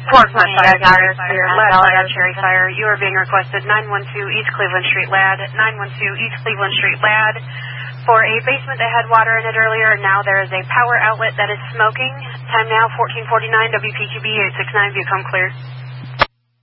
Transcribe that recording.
420 Fire, lead cherry fire. You are being requested 912 East Cleveland Street, LAD, 912 East Cleveland Street, LAD. For a basement that had water in it earlier, now there is a power outlet that is smoking. Time now 1449, WPQB 869, become clear.